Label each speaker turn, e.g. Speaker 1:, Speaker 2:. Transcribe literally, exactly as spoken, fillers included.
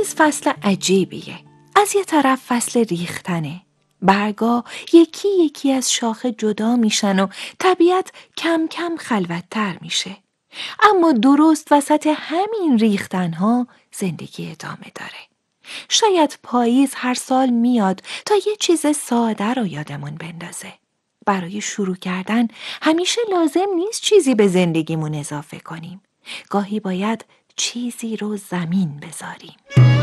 Speaker 1: پاییز فصل عجیبیه. از یه طرف فصل ریختنه. برگا یکی یکی از شاخه جدا میشن و طبیعت کم کم خلوت‌تر میشه. اما درست وسط همین ریختنها زندگی ادامه داره. شاید پاییز هر سال میاد تا یه چیز ساده رو یادمون بندازه. برای شروع کردن همیشه لازم نیست چیزی به زندگیمون اضافه کنیم. گاهی باید چیزی رو زمین بذاریم.